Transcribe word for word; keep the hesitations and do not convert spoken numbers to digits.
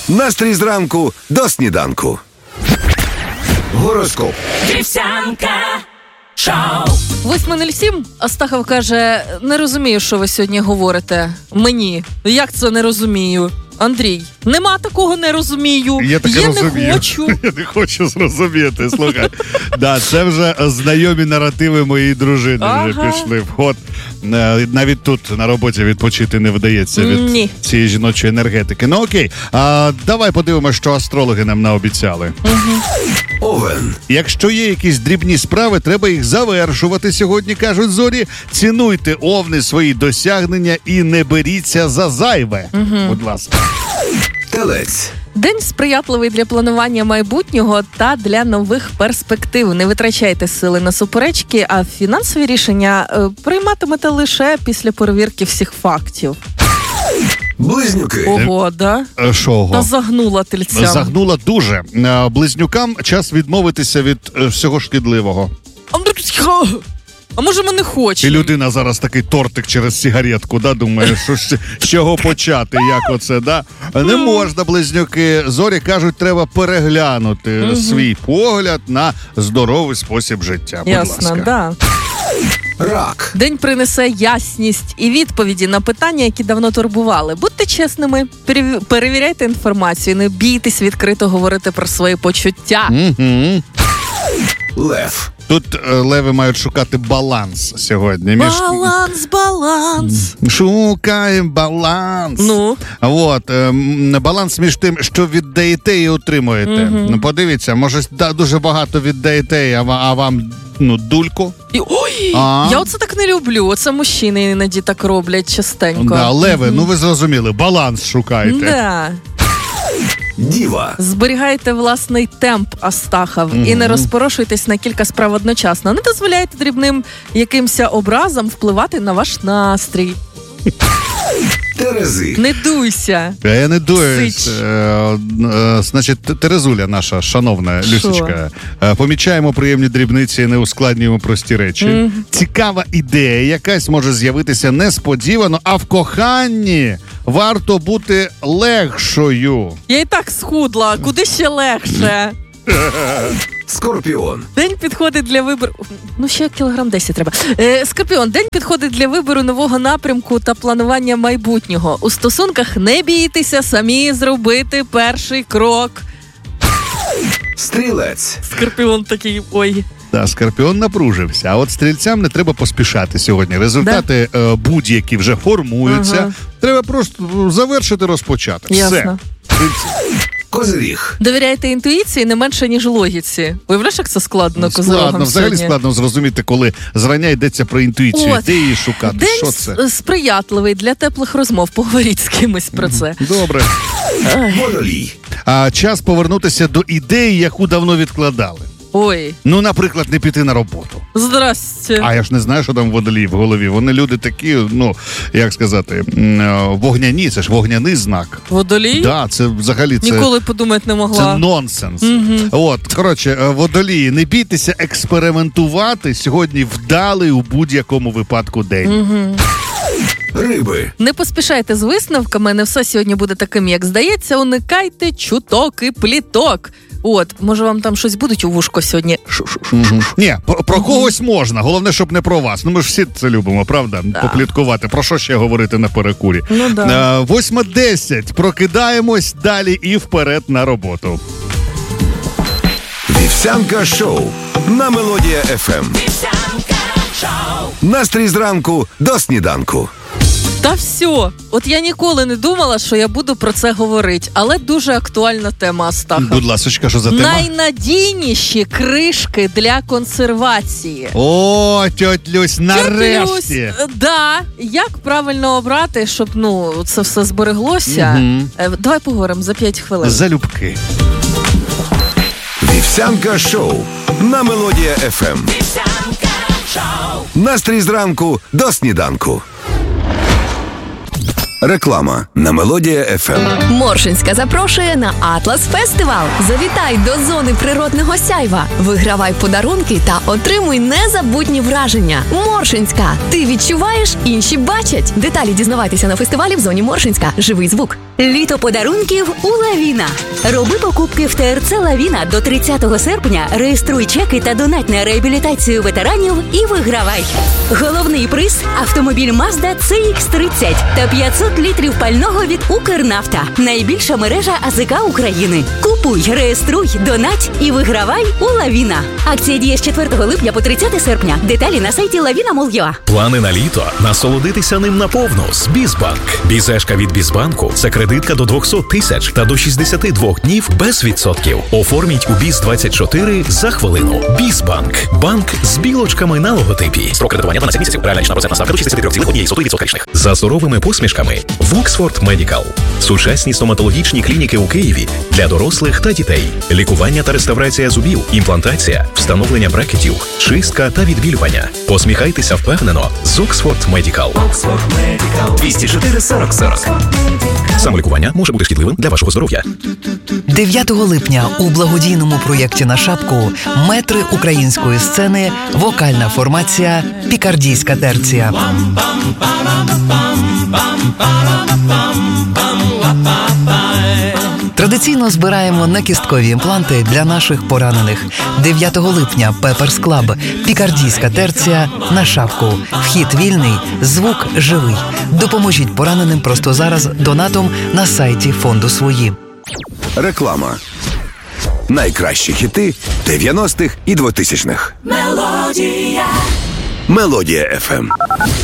Настрій зранку до сніданку. Гороскоп. Вівсянка шоу. восьма нуль сім. Астахов каже, не розумію, що ви сьогодні говорите. Мені. Як це не розумію? Андрій, нема такого не розумію. Я таке Я розумію. не хочу. Я не хочу зрозуміти, слухай. Да, це вже знайомі наративи моєї дружини Ага. вже пішли в ход. Е, Навіть тут на роботі відпочити не вдається від Ні. цієї жіночої енергетики. Ну окей, а, давай подивимося, що астрологи нам наобіцяли. Овен. Якщо є якісь дрібні справи, треба їх завершувати сьогодні, кажуть зорі. Цінуйте, овни, свої досягнення і не беріться за зайве. Будь ласка. Телець. День сприятливий для планування майбутнього та для нових перспектив. Не витрачайте сили на суперечки, а фінансові рішення е, прийматимете лише після перевірки всіх фактів. Близнюки. Ого, да? Е, Шого? Та загнула тельцям. Загнула дуже. Е, Близнюкам час відмовитися від е, всього шкідливого. А може ми не І хочемо? людина зараз такий тортик через сигаретку, да, думає, що з з чого почати, як оце, да? Не можна, близнюки. Зорі кажуть, треба переглянути Мгм. свій погляд на здоровий спосіб життя. Будь Ясно, ласка. да. Рак. День принесе ясність і відповіді на питання, які давно турбували. Будьте чесними, перев- перевіряйте інформацію, не бійтесь відкрито говорити про свої почуття. Мгм. Лев. Тут е, леви мають шукати баланс сьогодні. Між... Баланс, баланс. Шукаємо баланс. Ну? От, е, м, баланс між тим, що віддаєте і отримуєте. Мгм. Ну, подивіться, може, да, дуже багато віддаєте, а, ва- а вам, ну, дульку. І, ой, А? я оце так не люблю. Оце мужчини іноді так роблять частенько. Да, леви, ну ви зрозуміли, баланс шукайте. Да. Діва. Зберігайте власний темп, Астахов, і не розпорошуйтесь на кілька справ одночасно. Не дозволяйте дрібним якимся образом впливати на ваш настрій. Терези. Не дуйся. Я не дуюсь. Сич. Е, е, значить, Терезуля, наша шановна Що? Люсечка, е, помічаємо приємні дрібниці і не ускладнюємо прості речі. Мгм. Цікава ідея якась може з'явитися несподівано, а в коханні варто бути легшою. Я і так схудла, куди ще легше? Скорпіон. День підходить для вибору. Ну, ще кілограм десять треба. Е, Скорпіон, день підходить для вибору нового напрямку та планування майбутнього. У стосунках не бійтеся самі зробити перший крок. Стрілець. Скорпіон такий, ой. Да, Скорпіон напружився, а от стрільцям не треба поспішати сьогодні. Результати е, будь-які вже формуються. Ага. Треба просто завершити, розпочати. Ясно. Все. Стрільці. Козиріг. Довіряйте інтуїції не менше, ніж логіці. Уявляєш, як це складно козирогам Складно, взагалі сьогодні? складно зрозуміти, коли зрання йдеться про інтуїцію. От. Де її шукати? День Що це? с- сприятливий для теплих розмов. Поговоріть з кимось про це. Добре. Водолій. А час повернутися до ідеї, яку давно відкладали. Ой, Ну, наприклад, не піти на роботу. здрасте. А я ж не знаю, що там водолій в голові. Вони люди такі, ну, як сказати, м, е, вогняні, це ж вогняний знак. Водолій? Да, це взагалі це, Ніколи подумати не могла. це нонсенс. От, коротше, е, водолії, не бійтеся експериментувати. Сьогодні вдалий у будь-якому випадку день. Риби. Не поспішайте з висновками, не все сьогодні буде таким, як здається. Уникайте чуток і пліток. От, може вам там щось будуть у вушко сьогодні? Мгм. Ні, про, про когось можна, головне, щоб не про вас. Ну ми ж всі це любимо, правда? Попліткувати. Про що ще говорити на перекурі? Ну да. Е, восьма десять. Прокидаємось далі і вперед на роботу. Вівсянка шоу на Мелодія еф ем. Вівсянка шоу. Настрій зранку до сніданку. Та все. От я ніколи не думала, що я буду про це говорити, але дуже актуальна тема, Астаха. Будь ласочка, що за тема? Найнадійніші кришки для консервації. О, тьоть Люсь, Тьотя нарешті! Люсь, е, да, як правильно обрати, щоб ну це все збереглося? Мгм. Е, Давай поговоримо за п'ять хвилин. Залюбки. Вівсянка шоу на Мелодія еф ем. Вівсянка шоу. Настрій зранку до сніданку. Реклама на Мелодія еф ем. Моршинська запрошує на Атлас Фестивал. Завітай до зони природного сяйва. Вигравай подарунки та отримуй незабутні враження. Моршинська. Ти відчуваєш, інші бачать. Деталі дізнавайтеся на фестивалі в зоні Моршинська. Живий звук. Літо подарунків у Лавіна. Роби покупки в ТРЦ Лавіна до тридцятого серпня, реєструй чеки та донать на реабілітацію ветеранів і вигравай. Головний приз – автомобіль Mazda це ікс тридцять та п'ятсот літрів пального від Укрнафта. Найбільша мережа АЗК України. Купуй, реєструй, донать і вигравай у Лавіна. Акція діє з четвертого липня по тридцяте серпня. Деталі на сайті лавіна крапка мол крапка ю а. Плани на літо – насолодитися ним наповну з Бізбанк. Бізешка від Бізбанку – це кредитка до двісті тисяч та до шістдесят два днів без відсотків. Оформіть у Біз двадцять чотири за хвилину. Бізбанк. Банк з білочками на логотипі. Строк кредитування дванадцять місяців. Реальна річна процентна ставка до шістдесят три цілих одна сотих відсотка річних. За суровими посмішками – Воксфорд Медикал. Сучасні стоматологічні клініки у Києві для дорослих та дітей. Лікування та реставрація зубів, імплантація, встановлення брекетів, чистка та відбілювання. Посміхайтеся впевнено з Оксфорд Медикал. двісті чотири сорок сорок. Самолікування може бути шкідливим для вашого здоров'я. дев'ятого липня у благодійному проєкті «На шапку» метри української сцени, вокальна формація «Пікардійська терція». Традиційно збираємо некісткові імпланти для наших поранених. дев'ятого липня Пеперс Клаб, Пікардійська терція, «На шапку». Вхід вільний, звук живий. Допоможіть пораненим просто зараз донатом на сайті фонду «Свої». Реклама. Найкращі хіти дев'яностих і двотисячних. Мелодія. Мелодія еф ем.